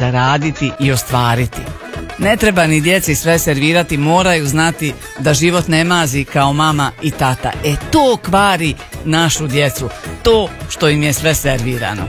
zaraditi i ostvariti. Ne treba ni djeci sve servirati, moraju znati da život ne mazi kao mama i tata. To kvari našu djecu, to što im je sve servirano.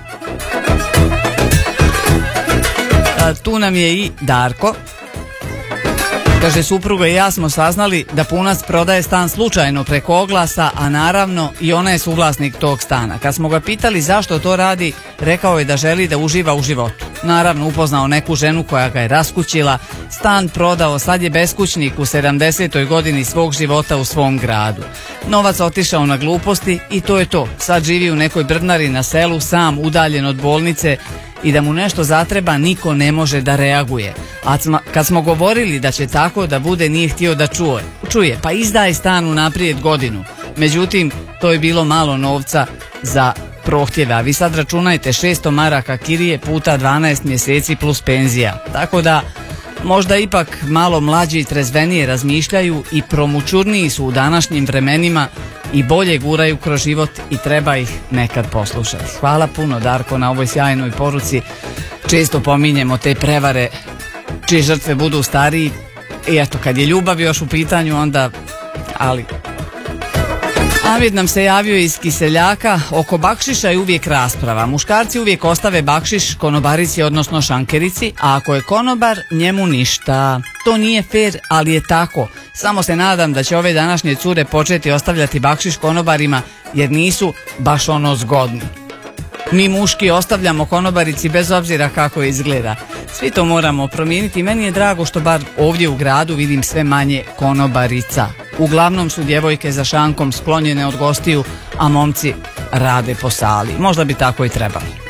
Tu nam je i Darko. Kaže, supruga i ja smo saznali da Punac prodaje stan slučajno preko oglasa, a naravno i ona je suvlasnik tog stana. Kad smo ga pitali zašto to radi, rekao je da želi da uživa u životu. Naravno, upoznao neku ženu koja ga je raskućila, stan prodao, sad je beskućnik u 70. godini svog života u svom gradu. Novac otišao na gluposti i to je to. Sad živi u nekoj brdnari na selu, sam udaljen od bolnice, i da mu nešto zatreba niko ne može da reaguje. A kad smo govorili da će tako da bude, nije htio da čuje, pa izdaje stan unaprijed godinu. Međutim, to je bilo malo novca za prohtjeve, a vi sad računajte 600 maraka kirije puta 12 mjeseci plus penzija. Tako da možda ipak malo mlađi i trezvenije razmišljaju i promućurniji su u današnjim vremenima i bolje guraju kroz život i treba ih nekad poslušati. Hvala puno, Darko, na ovoj sjajnoj poruci. Često pominjemo te prevare čije žrtve budu stariji i eto, kad je ljubav još u pitanju, onda, ali... Avid nam se javio iz Kiseljaka. Oko bakšiša je uvijek rasprava. Muškarci uvijek ostave bakšiš konobarici, odnosno šankerici, a ako je konobar, njemu ništa. To nije fer, ali je tako. Samo se nadam da će ove današnje cure početi ostavljati bakšiš konobarima, jer nisu baš ono zgodni. Mi muški ostavljamo konobarici bez obzira kako izgleda. Svi to moramo promijeniti. Meni je drago što bar ovdje u gradu vidim sve manje konobarica. Uglavnom su djevojke za šankom sklonjene od gostiju, a momci rade po sali. Možda bi tako i trebali.